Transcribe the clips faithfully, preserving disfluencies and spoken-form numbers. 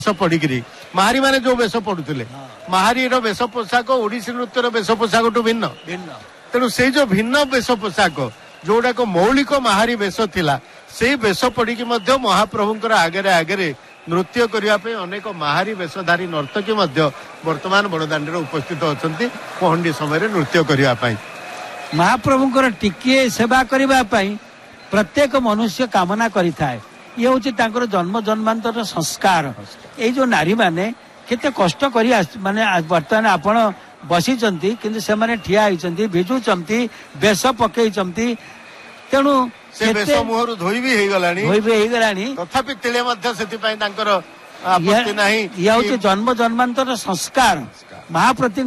पड़ी महारी माने जो वेश पड़ुले महारी वेश पोशाक ओडिसी नृत्यर वेश पोशाक भिन्न भिन्न तेणु से जो भिन्न वेश पोशाक जोड़ा को मौलिक महारी वेश थिला से वेश पड़ी महाप्रभुंकर आगे आगे नृत्य करने अनेक महारी वेशधारी नर्तकी वर्तमान बड़दाण्ड उपस्थित अच्छा पहंडी समय नृत्य करने महाप्रभुंकर टिके सेवा करने प्रत्येक मनुष्य कामना करिथाए ये हूँ जन्म जन्मांतर संस्कार ये जो नारी माने केते कष्ट करी माने बर्तमान आपण बसी किंतु से माने ठिया होइचंती भिजुचंती बेश पकेइचंती तेणु से बेश मुहरु धोई भी हेई गलानी धोई भी हेई गलानी तथापि तिले मध्य सेति पई तांकर आपत्ति नाही ये हूँ जन्म जन्मांतर संस्कार महाप्रति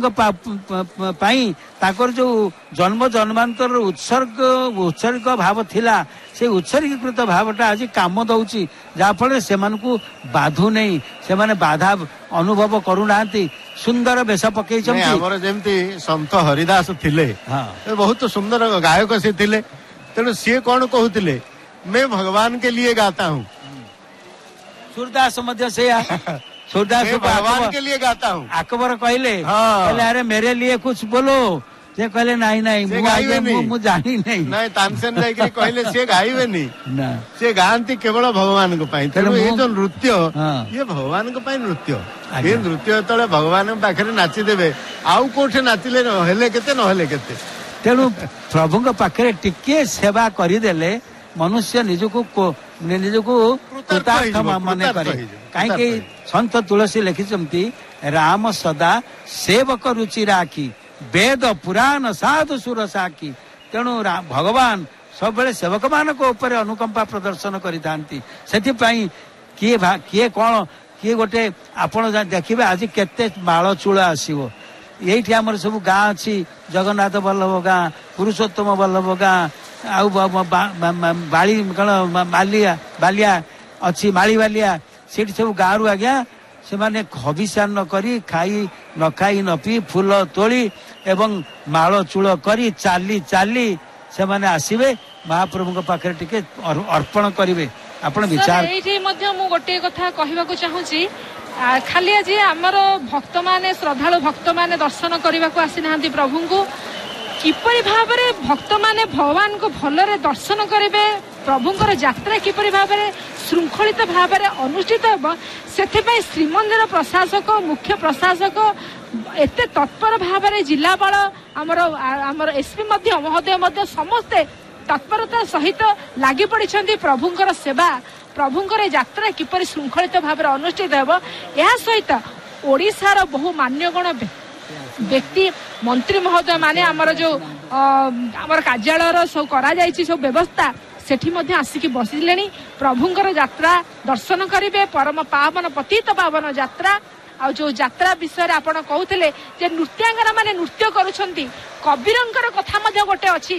जो जन्म जन्मांतर उत्सर्ग उत्सर्ग भाव थिला से उत्सर्गीकृत भावटा आज काम दौची जाफल से बाधु नहीं से माने बाधा अनुभव करूना सुंदर बेश पकई जमती संत हरिदास थिले बहुत सुंदर गायक से थिले तेणु सी कौन कहते मैं भगवान के लिए गाता हूँ सूरदास मध्य से सूरदास भगवान के लिए गाता हूँ अकबर कहले हाँ। कहले अरे मेरे लिए कुछ बोलो से कहले नहीं नहीं मु जानी नहीं नहीं तानसेन जाई के कहले से गाइबे नहीं ना से गांती केवल भगवान को पाई तेणु ये जो नृत्य हाँ। ये भगवान को पाई नृत्य ये नृत्य तले भगवान पाखरे नाची देबे आउ कोठे नाचिले हेले केते न हेले केते तेणु प्रभुଙ୍କ पाखरे टिके सेवा करिदेले मनुष्य निजको निजको कृतार्थ मने करे कहीं संत तुलसी लिखिचंती राम सदा सेवक रुचि राखी वेद पुराण साधु सुर साखी तेणु भगवान सब बेले सेवक मान ऊपर अनुकंपा प्रदर्शन करिथांती सेथिपाई किए किए कौन किए गोटे आपण देखिबे आज केते माଳ चूଳ आसीबो यही आमर सब गाँ अच्छी जगन्नाथ वल्लभ गाँ पुरुषोत्तम वल्लभ गाँ आउ बाली कौन बालिया बालिया अच्छी माली बालिया से सब गाँव रु आज्ञा से माने हबिषान न करी खाई न खाई न पी फूल तोली एवं माଳ चूଳ करी चाली चाली से माने आसीबे महाप्रभु पाखे टिके अर्पण करिवे आपण विचार एठी मध्ये मु गोटे कथा कहबा को चाहूची खाली आज आमर भक्त माने श्रद्धालु भक्त माने दर्शन करने को आसी ना प्रभु को किपरि भाबरे भक्त माने भगवान को भलरे दर्शन करेंगे प्रभुंकर यात्रा किपरि भाबरे श्रृंखलित भाबरे अनुष्ठित हो सेथिपई श्रीमंदिर प्रशासक मुख्य प्रशासक एते तत्पर भाबरे जिलापाल आमर आमर एसपी मध्य महोदय मध्य समस्ते तत्परता सहित लागि पड़िछन्ती प्रभुंकर सेवा प्रभुंकर यात्रा किपरि श्रृंखलित भाबरे अनुष्ठित हो या सहित ओडिशार बहु मान्यगण व्यक्ति मंत्री महोदय माने आमर जो आमर कार्यालय सब करा जायछि सब व्यवस्था सेठी मध्ये आसिकी बसिलेनी प्रभुंकर यात्रा दर्शन करिवे परम पावन पतित पावन यात्रा आ जो यात्रा विषय आपण कहउथिले जे नृत्यांगना माने नृत्य करूछन्ती कबीरंकर कथा मध्ये गोटे अछि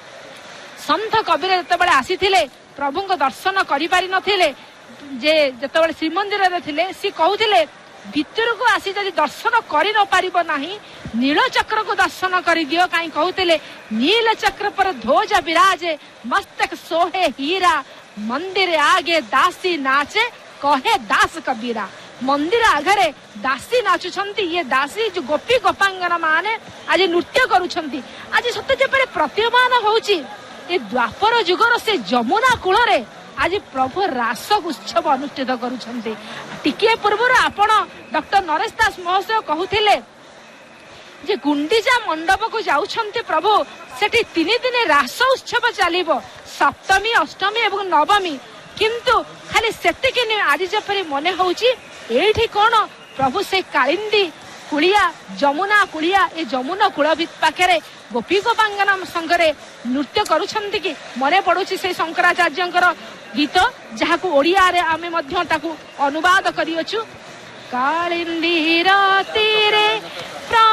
संत कबीर जतबेले आसीथिले प्रभुंक दर्शन करि पारि नथिले जे जतबेले श्रीमंदिर रे थिले सी कहउथिले भितर को आसी जदि दर्शन करि न पारिबो नाही नील चक्र को दर्शन करि दियो काई कहउथिले नील चक्र पर ध्वज विराजे मस्तक सोहे हीरा मंदिर आगे दासी नाचे कहे दास कबीरा मंदिर आगे दासी नाचुछंती ये दासी जो गोपी गोपांगना माने आज नृत्य करूछंती आज सत्य जेपरे प्रतीयमान होउची ए द्वापर युगर से जमुना कूलरे आज प्रभु रास उत्सव अनुष्ठित करुछंती टिके पूर्व आपण डॉक्टर नरेश दास महोदय कहूथिले जे गुंडीचा मंडप को जाउछंती प्रभु सेठी तीन दिन रास उत्सव चलिबो सप्तमी अष्टमी एवं नवमी किंतु खाली सेतिके आज जेपरि मने होउची एठी कोन प्रभु से कालिंदी कुलिया जमुना कुलिया ए जमुना कूल पाखे गोपी गोपांगना संगरे नृत्य करुछंती कि मने पड़ुछि से शंकराचार्यंकर गीत जहाकू ओडिया रे आमे मध्य ताकू अनुवाद करियछु कालिंदी राती रे